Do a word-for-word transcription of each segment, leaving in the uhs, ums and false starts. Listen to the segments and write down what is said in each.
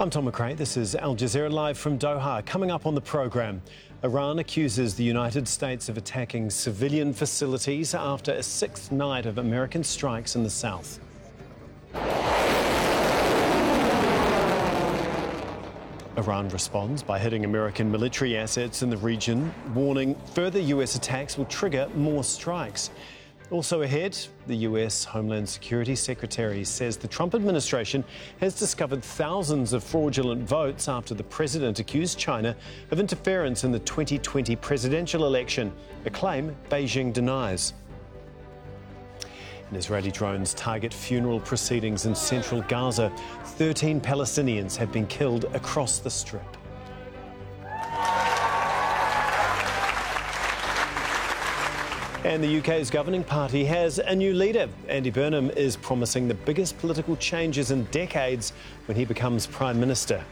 I'm Tom McRae. This is Al Jazeera Live from Doha. Coming up on the programme, Iran accuses the United States of attacking civilian facilities after a sixth night of American strikes in the south. Iran responds by hitting American military assets in the region, warning further U S attacks will trigger more strikes. Also ahead, the U S Homeland Security Secretary says the Trump administration has discovered thousands of fraudulent votes after the president accused China of interference in the twenty twenty presidential election, a claim Beijing denies. And Israeli drones target funeral proceedings in central Gaza. thirteen Palestinians have been killed across the Strip. And the U K's governing party has a new leader. Andy Burnham is promising the biggest political changes in decades when he becomes Prime Minister.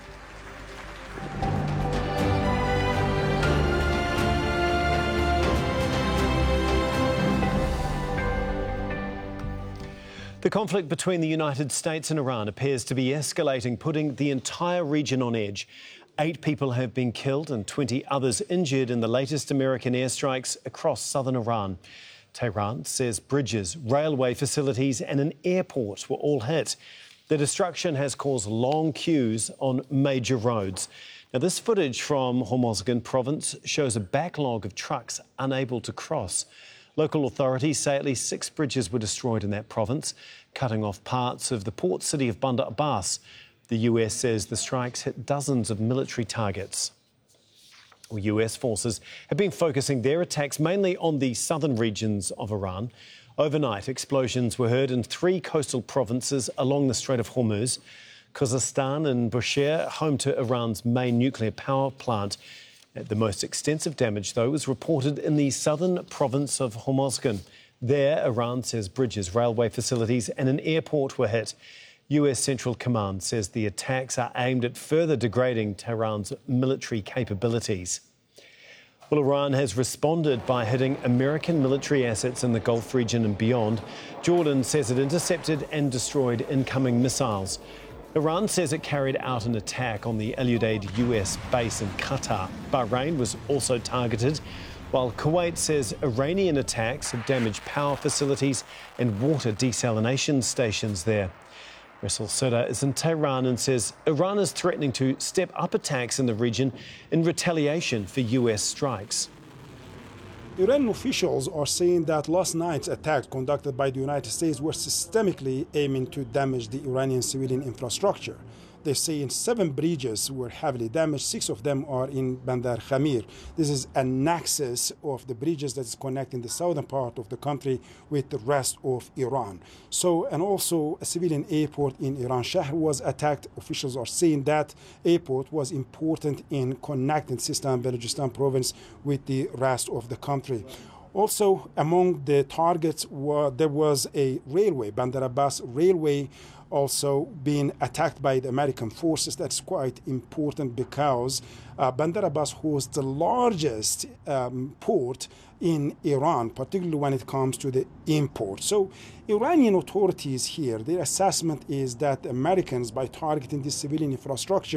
The conflict between the United States and Iran appears to be escalating, putting the entire region on edge. Eight people have been killed and twenty others injured in the latest American airstrikes across southern Iran. Tehran says bridges, railway facilities and an airport were all hit. The destruction has caused long queues on major roads. Now, this footage from Hormozgan province shows a backlog of trucks unable to cross. Local authorities say at least six bridges were destroyed in that province, cutting off parts of the port city of Bandar Abbas. The U S says the strikes hit dozens of military targets. Well, U S forces have been focusing their attacks mainly on the southern regions of Iran. Overnight, explosions were heard in three coastal provinces along the Strait of Hormuz. Khuzestan and Bushehr, home to Iran's main nuclear power plant. The most extensive damage, though, was reported in the southern province of Hormozgan. There, Iran says bridges, railway facilities and an airport were hit. U S Central Command says the attacks are aimed at further degrading Tehran's military capabilities. Well, Iran has responded by hitting American military assets in the Gulf region and beyond. Jordan says it intercepted and destroyed incoming missiles. Iran says it carried out an attack on the Al Udeid U S base in Qatar. Bahrain was also targeted, while Kuwait says Iranian attacks have damaged power facilities and water desalination stations there. Russell Sutter is in Tehran and says Iran is threatening to step up attacks in the region in retaliation for U S strikes. Iranian officials are saying that last night's attacks conducted by the United States were systemically aiming to damage the Iranian civilian infrastructure. They say seven bridges were heavily damaged. Six of them are in Bandar Khamir. This is a nexus of the bridges that is connecting the southern part of the country with the rest of Iran. So, and also a civilian airport in Iran Shahr was attacked. Officials are saying that airport was important in connecting Sistan and Balochistan province with the rest of the country. Also, among the targets, were, there was a railway, Bandar Abbas railway, also being attacked by the American forces. That's quite important because uh, Bandar Abbas hosts the largest um, port in Iran, particularly when it comes to the import. So Iranian authorities here, their assessment is that Americans, by targeting this civilian infrastructure,